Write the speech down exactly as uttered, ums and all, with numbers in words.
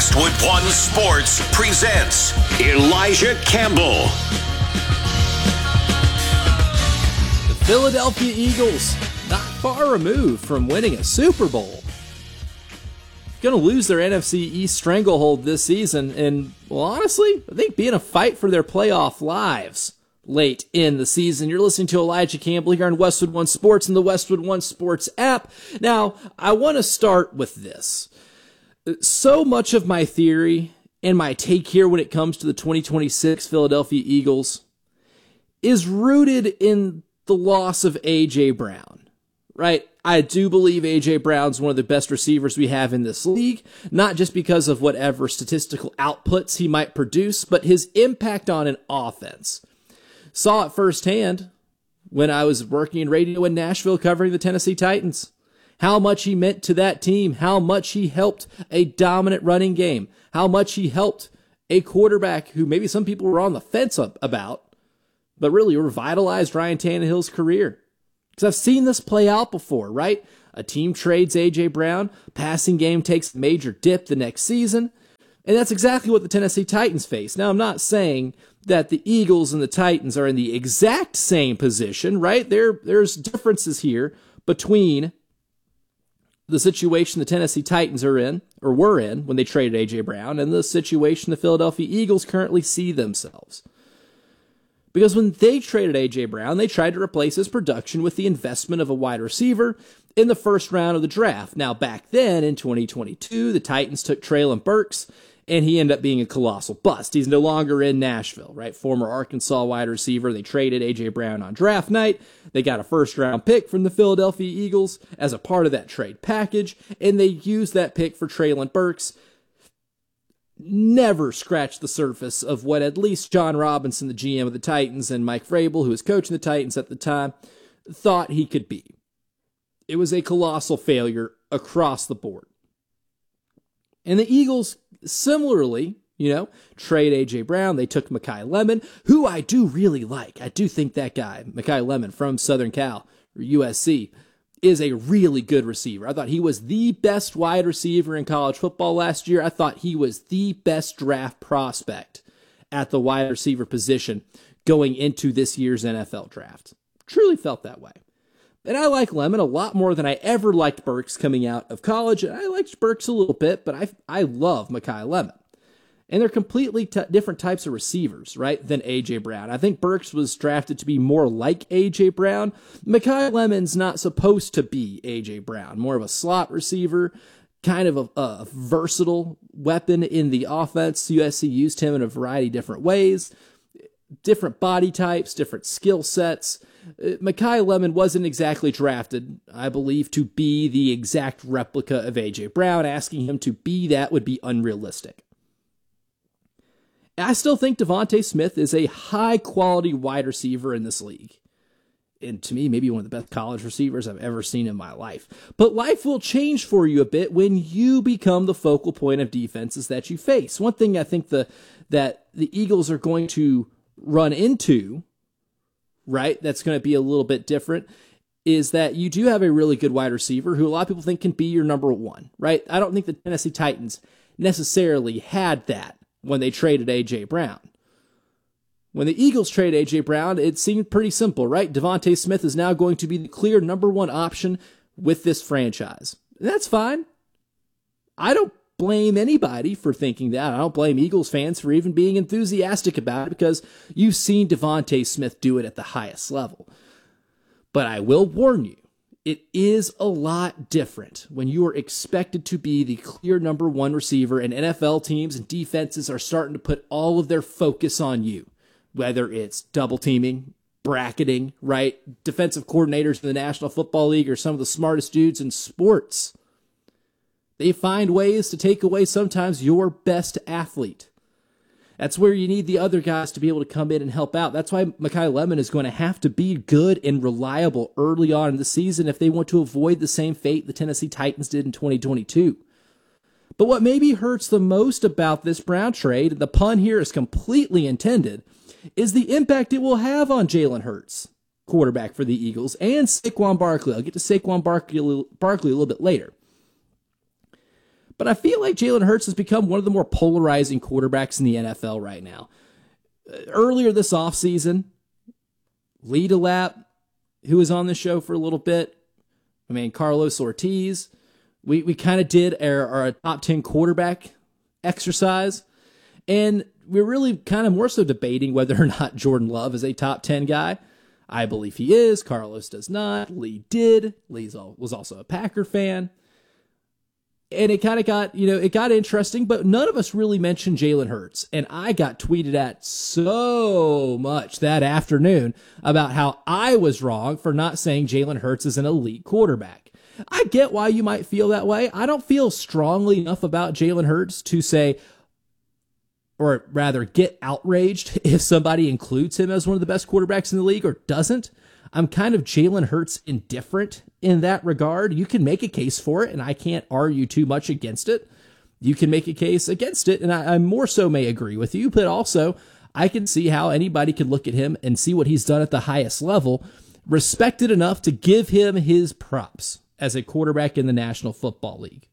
Westwood One Sports presents Elijah Campbell. The Philadelphia Eagles, not far removed from winning a Super Bowl, going to lose their N F C East stranglehold this season, and, well, honestly, I think be in a fight for their playoff lives late in the season. You're listening to Elijah Campbell here on Westwood One Sports and the Westwood One Sports app. Now, I want to start with this. So much of my theory and my take here when it comes to the twenty twenty-six Philadelphia Eagles is rooted in the loss of A J. Brown, right? I do believe A J. Brown's one of the best receivers we have in this league, not just because of whatever statistical outputs he might produce, but his impact on an offense. Saw it firsthand when I was working in radio in Nashville covering the Tennessee Titans. How much he meant to that team, how much he helped a dominant running game, how much he helped a quarterback who maybe some people were on the fence about, but really revitalized Ryan Tannehill's career. Because I've seen this play out before, right? A team trades A J. Brown, passing game takes a major dip the next season, and that's exactly what the Tennessee Titans face. Now, I'm not saying that the Eagles and the Titans are in the exact same position, right? There, there's differences here between the situation the Tennessee Titans are in, or were in, when they traded A J. Brown, and the situation the Philadelphia Eagles currently see themselves. Because when they traded A J. Brown, they tried to replace his production with the investment of a wide receiver in the first round of the draft. Now, back then, in twenty twenty-two, the Titans took Treylon Burks, and he ended up being a colossal bust. He's no longer in Nashville, right? Former Arkansas wide receiver. They traded A J. Brown on draft night. They got a first-round pick from the Philadelphia Eagles as a part of that trade package, and they used that pick for Treylon Burks. Never scratched the surface of what at least John Robinson, the G M of the Titans, and Mike Vrabel, who was coaching the Titans at the time, thought he could be. It was a colossal failure across the board. And the Eagles, similarly, you know, trade A J. Brown. They took Makai Lemon, who I do really like. I do think that guy, Makai Lemon from Southern Cal, or U S C, is a really good receiver. I thought he was the best wide receiver in college football last year. I thought he was the best draft prospect at the wide receiver position going into this year's N F L draft. Truly felt that way. And I like Lemon a lot more than I ever liked Burks coming out of college. And I liked Burks a little bit, but I I love Makai Lemon. And they're completely t- different types of receivers, right, than A J. Brown. I think Burks was drafted to be more like A J. Brown. Makai Lemon's not supposed to be A J. Brown. More of a slot receiver, kind of a, a versatile weapon in the offense. U S C used him in a variety of different ways, different body types, different skill sets. Makai Lemon wasn't exactly drafted, I believe, to be the exact replica of A J. Brown. Asking him to be that would be unrealistic. I still think Devontae Smith is a high-quality wide receiver in this league. And to me, maybe one of the best college receivers I've ever seen in my life. But life will change for you a bit when you become the focal point of defenses that you face. One thing I think the that the Eagles are going to run into, right, that's going to be a little bit different, is that you do have a really good wide receiver who a lot of people think can be your number one, right? I don't think the Tennessee Titans necessarily had that when they traded A J. Brown. When the Eagles traded A J. Brown, it seemed pretty simple, right? Devontae Smith is now going to be the clear number one option with this franchise. And that's fine. I don't blame anybody for thinking that. I don't blame Eagles fans for even being enthusiastic about it because you've seen Devontae Smith do it at the highest level. But I will warn you, it is a lot different when you are expected to be the clear number one receiver and N F L teams and defenses are starting to put all of their focus on you, whether it's double teaming, bracketing, right? Defensive coordinators in the National Football League are some of the smartest dudes in sports. They find ways to take away sometimes your best athlete. That's where you need the other guys to be able to come in and help out. That's why Makai Lemon is going to have to be good and reliable early on in the season if they want to avoid the same fate the Tennessee Titans did in twenty twenty-two. But what maybe hurts the most about this Brown trade, and the pun here is completely intended, is the impact it will have on Jalen Hurts, quarterback for the Eagles, and Saquon Barkley. I'll get to Saquon Barkley, Barkley a little bit later. But I feel like Jalen Hurts has become one of the more polarizing quarterbacks in the N F L right now. Earlier this offseason, Lee DeLapp, who was on the show for a little bit, I mean, Carlos Ortiz, we, we kind of did our, our top ten quarterback exercise, and we're really kind of more so debating whether or not Jordan Love is a top ten guy. I believe he is. Carlos does not. Lee did. Lee was also a Packer fan. And it kind of got, you know, it got interesting, but none of us really mentioned Jalen Hurts. And I got tweeted at so much that afternoon about how I was wrong for not saying Jalen Hurts is an elite quarterback. I get why you might feel that way. I don't feel strongly enough about Jalen Hurts to say, or rather get outraged if somebody includes him as one of the best quarterbacks in the league or doesn't. I'm kind of Jalen Hurts indifferent in that regard. You can make a case for it, and I can't argue too much against it. You can make a case against it, and I, I more so may agree with you, but also I can see how anybody could look at him and see what he's done at the highest level, respect it enough to give him his props as a quarterback in the National Football League.